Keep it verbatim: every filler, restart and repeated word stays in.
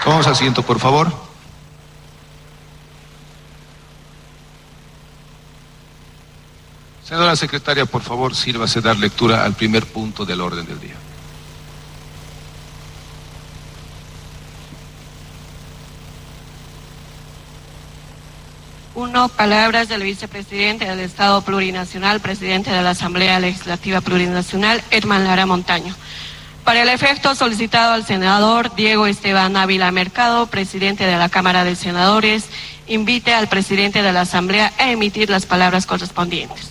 Tomamos asiento, por favor. Senadora secretaria, por favor, sírvase dar lectura al primer punto del orden del día. Uno, palabras del vicepresidente del Estado Plurinacional, presidente de la Asamblea Legislativa Plurinacional, Edman Lara Montaño. Para el efecto solicitado al senador Diego Esteban Ávila Mercado, presidente de la Cámara de Senadores, invite al presidente de la Asamblea a emitir las palabras correspondientes.